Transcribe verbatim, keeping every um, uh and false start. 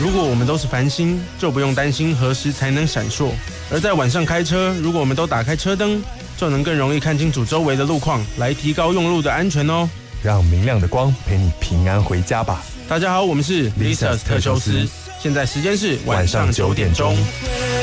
如果我们都是繁星，就不用担心何时才能闪烁；而在晚上开车，如果我们都打开车灯，就能更容易看清楚周围的路况，来提高用路的安全哦。 让明亮的光陪你平安回家吧。 大家好，我们是 Lisa's 特修斯，现在时间是晚上九点钟。